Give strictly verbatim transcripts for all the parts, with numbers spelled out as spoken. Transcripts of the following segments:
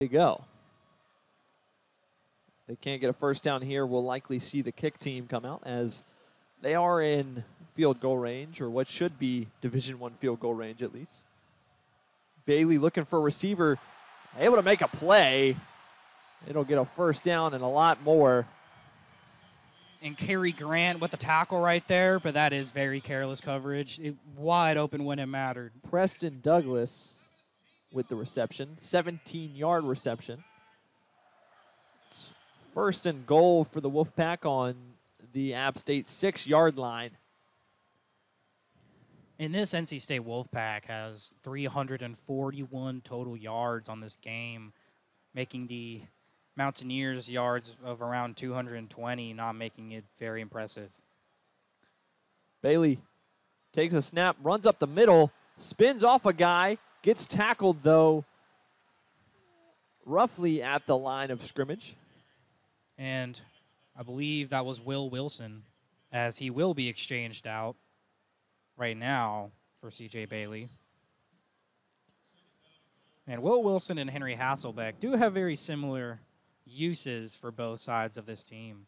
to go. If they can't get a first down here, we'll likely see the kick team come out as they are in field goal range, or what should be Division One field goal range at least. Bailey looking for a receiver, able to make a play. It'll get a first down and a lot more. And Cary Grant with the tackle right there, but that is very careless coverage. It, wide open when it mattered. Preston Douglas with the reception, seventeen-yard reception. It's first and goal for the Wolfpack on the App State six-yard line. And this N C State Wolfpack has three hundred forty-one total yards on this game, making the Mountaineers yards of around two hundred twenty, not making it very impressive. Bailey takes a snap, runs up the middle, spins off a guy, gets tackled, though, roughly at the line of scrimmage. And I believe that was Will Wilson, as he will be exchanged out right now for C J Bailey. And Will Wilson and Henry Hasselbeck do have very similar uses for both sides of this team.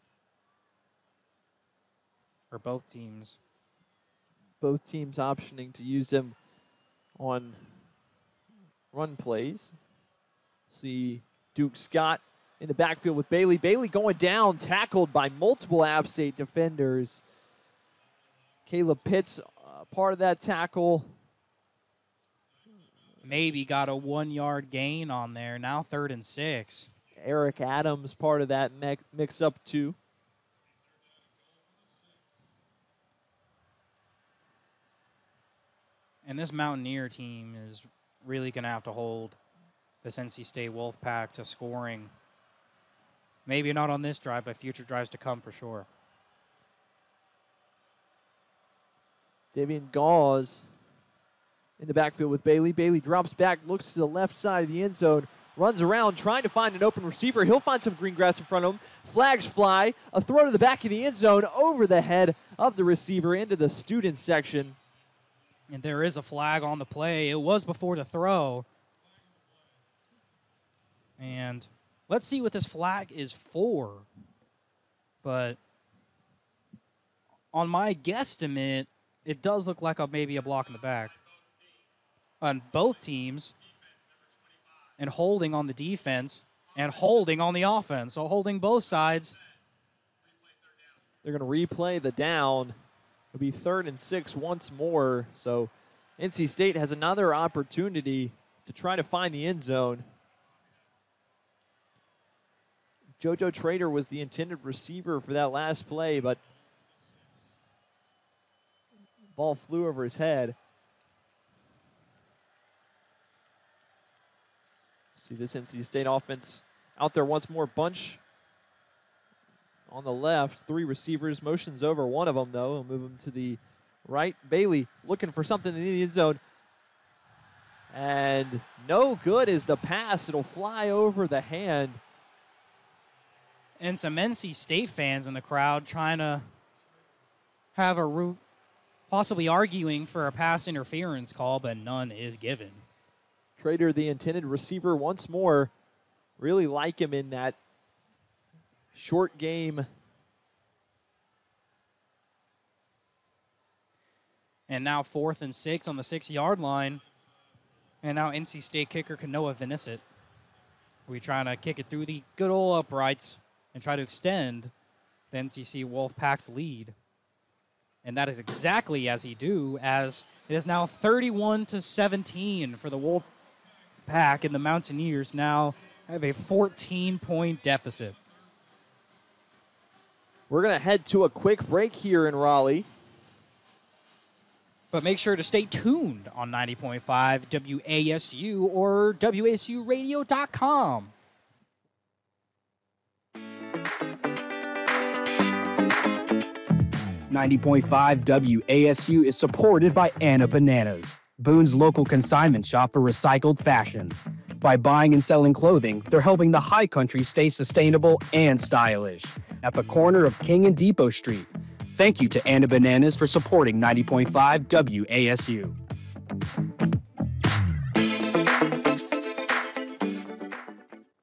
For both teams. Both teams optioning to use him on run plays. See Duke Scott in the backfield with Bailey. Bailey going down, tackled by multiple App State defenders. Caleb Pitts, uh, part of that tackle. Maybe got a one-yard gain on there. Now third and six. Eric Adams, part of that mix-up too. And this Mountaineer team is really going to have to hold this N C State Wolfpack to scoring. Maybe not on this drive, but future drives to come for sure. Davian Gauze in the backfield with Bailey. Bailey drops back, looks to the left side of the end zone, runs around trying to find an open receiver. He'll find some green grass in front of him. Flags fly. A throw to the back of the end zone over the head of the receiver into the student section. And there is a flag on the play. It was before the throw. And let's see what this flag is for. But on my guesstimate, it does look like a, maybe a block in the back on both teams, and holding on the defense and holding on the offense. So holding both sides. They're going to replay the down. It'll be third and six once more. So N C State has another opportunity to try to find the end zone. JoJo Trader was the intended receiver for that last play, but ball flew over his head. See this N C State offense out there once more. Bunch on the left. Three receivers. Motions over one of them, though. He'll move him to the right. Bailey looking for something in the end zone. And no good is the pass. It'll fly over the hand. And some N C State fans in the crowd trying to have a route, possibly arguing for a pass interference call, but none is given. Trader, the intended receiver, once more. Really like him in that short game. And now fourth and six on the six-yard line. And now N C State kicker Kanoa Vinissit. We trying to kick it through the good old uprights and try to extend the N C C Wolfpack's lead. And that is exactly as he do, as it is now thirty-one to seventeen for the Wolfpack, and the Mountaineers now have a fourteen-point deficit. We're going to head to a quick break here in Raleigh. But make sure to stay tuned on ninety point five W A S U or W A S U radio dot com. ninety point five W A S U is supported by Anna Bananas, Boone's local consignment shop for recycled fashion. By buying and selling clothing, they're helping the high country stay sustainable and stylish. At the corner of King and Depot Street. Thank you to Anna Bananas for supporting ninety point five W A S U.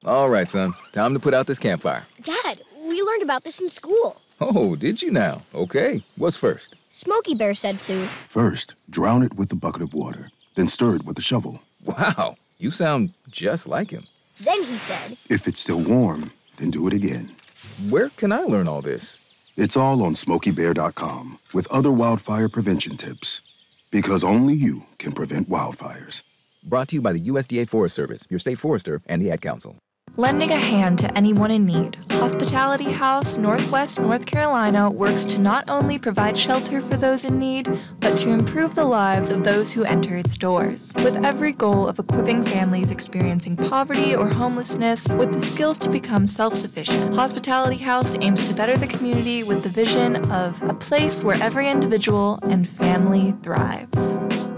All right, son. Time to put out this campfire. Dad, we learned about this in school. Oh, did you now? Okay. What's first? Smokey Bear said to. First, drown it with a bucket of water, then stir it with a shovel. Wow, you sound just like him. Then he said, If it's still warm, then do it again. Where can I learn all this? It's all on smokey bear dot com with other wildfire prevention tips. Because only you can prevent wildfires. Brought to you by the U S D A Forest Service, your state forester, and the Ad Council. Lending a hand to anyone in need, Hospitality House Northwest North Carolina works to not only provide shelter for those in need, but to improve the lives of those who enter its doors, with every goal of equipping families experiencing poverty or homelessness with the skills to become self-sufficient. Hospitality House aims to better the community with the vision of a place where every individual and family thrives.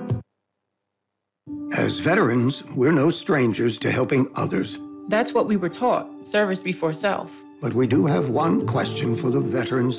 As veterans, we're no strangers to helping others. That's what we were taught, service before self. But we do have one question for the veterans